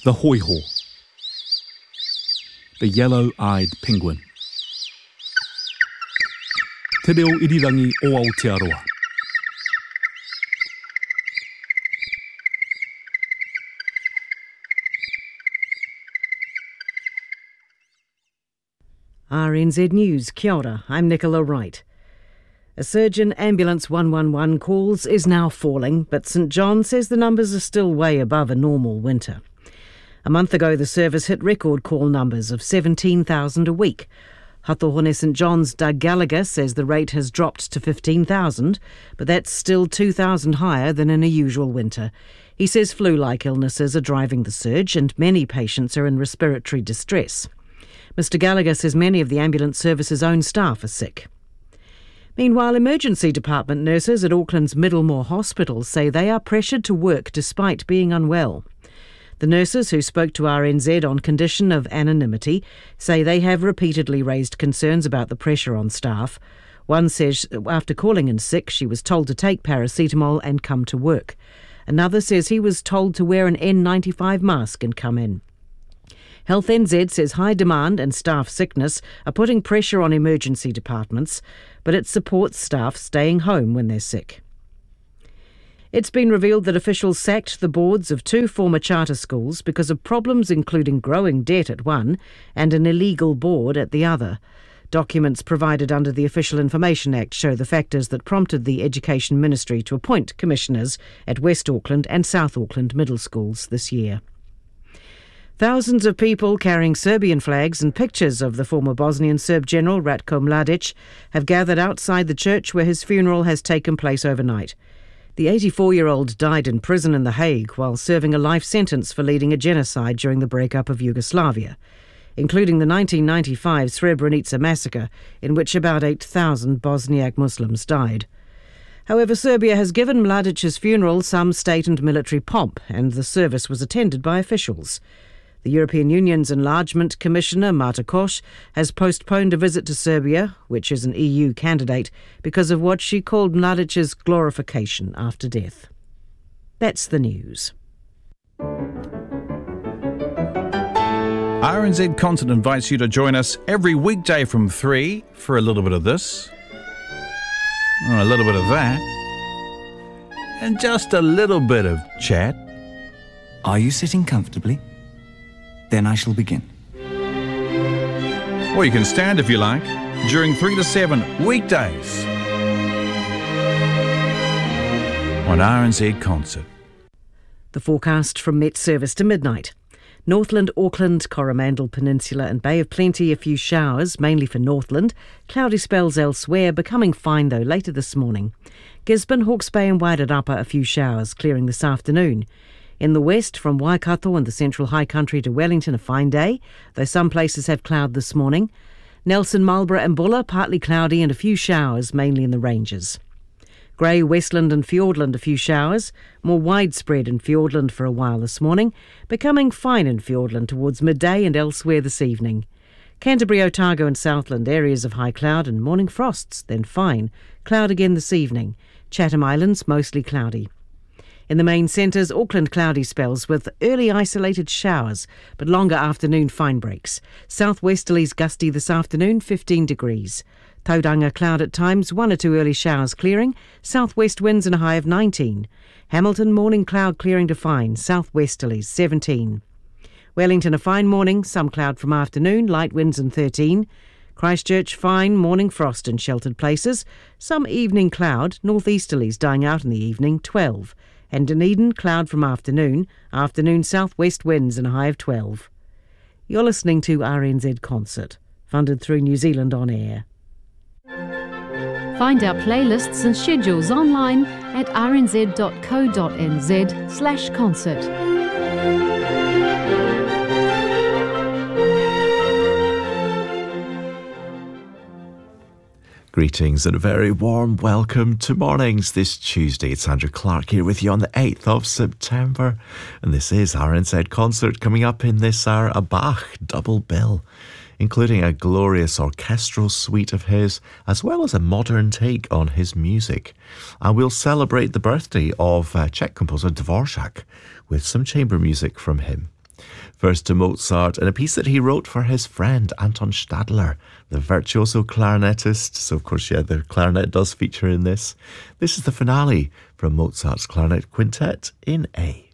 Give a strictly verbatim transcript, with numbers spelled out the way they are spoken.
The hoiho. The yellow-eyed penguin. Te reo irirangi o Aotearoa. R N Z News, kia ora, I'm Nicola Wright. A surge in ambulance one one one calls is now falling, but St John says the numbers are still way above a normal winter. A month ago, the service hit record call numbers of seventeen thousand a week. Hatohone St John's Doug Gallagher says the rate has dropped to fifteen thousand, but that's still two thousand higher than in a usual winter. He says flu-like illnesses are driving the surge and many patients are in respiratory distress. Mister Gallagher says many of the ambulance service's own staff are sick. Meanwhile, emergency department nurses at Auckland's Middlemore Hospital say they are pressured to work despite being unwell. The nurses who spoke to R N Z on condition of anonymity say they have repeatedly raised concerns about the pressure on staff. One says after calling in sick, she was told to take paracetamol and come to work. Another says he was told to wear an N ninety-five mask and come in. Health N Z says high demand and staff sickness are putting pressure on emergency departments, but it supports staff staying home when they're sick. It's been revealed that officials sacked the boards of two former charter schools because of problems including growing debt at one and an illegal board at the other. Documents provided under the Official Information Act show the factors that prompted the Education Ministry to appoint commissioners at West Auckland and South Auckland middle schools this year. Thousands of people carrying Serbian flags and pictures of the former Bosnian Serb general Ratko Mladic have gathered outside the church where his funeral has taken place overnight. The eighty-four-year-old died in prison in The Hague while serving a life sentence for leading a genocide during the breakup of Yugoslavia, including the nineteen ninety-five Srebrenica massacre, in which about eight thousand Bosniak Muslims died. However, Serbia has given Mladic's funeral some state and military pomp, and the service was attended by officials. The European Union's Enlargement Commissioner, Marta Koch, has postponed a visit to Serbia, which is an E U candidate, because of what she called Mladic's glorification after death. That's the news. R N Z Concert invites you to join us every weekday from three for a little bit of this, a little bit of that, and just a little bit of chat. Are you sitting comfortably? Then I shall begin. Or you can stand if you like, during three to seven weekdays on R N Z Concert. The forecast from Met Service to midnight. Northland, Auckland, Coromandel Peninsula and Bay of Plenty, a few showers, mainly for Northland. Cloudy spells elsewhere, becoming fine though later this morning. Gisborne, Hawke's Bay and Wairarapa, a few showers, clearing this afternoon. In the west, from Waikato and the central high country to Wellington, a fine day, though some places have cloud this morning. Nelson, Marlborough and Buller, partly cloudy and a few showers, mainly in the ranges. Grey, Westland and Fiordland, a few showers, more widespread in Fiordland for a while this morning, becoming fine in Fiordland towards midday and elsewhere this evening. Canterbury, Otago and Southland, areas of high cloud and morning frosts, then fine. Cloud again this evening. Chatham Islands, mostly cloudy. In the main centres, Auckland cloudy spells with early isolated showers, but longer afternoon fine breaks. Southwesterlies gusty this afternoon, fifteen degrees. Tauranga cloud at times, one or two early showers clearing. Southwest winds and a high of nineteen. Hamilton morning cloud clearing to fine, southwesterlies seventeen. Wellington a fine morning, some cloud from afternoon, light winds and thirteen. Christchurch fine, morning frost in sheltered places. Some evening cloud, northeasterlies dying out in the evening, twelve. And Dunedin, cloud from afternoon, afternoon southwest winds and a high of twelve. You're listening to R N Z Concert, funded through New Zealand On Air. Find our playlists and schedules online at rnz.co.nz slash concert. Greetings and a very warm welcome to Mornings this Tuesday. It's Andrew Clark here with you on the eighth of September. And this is R N Z Concert. Coming up in this hour, a Bach double bill, including a glorious orchestral suite of his, as well as a modern take on his music. And we'll celebrate the birthday of uh, Czech composer Dvorak with some chamber music from him. First to Mozart, and a piece that he wrote for his friend Anton Stadler, the virtuoso clarinetist. So, of course, yeah, the clarinet does feature in this. This is the finale from Mozart's Clarinet Quintet in A.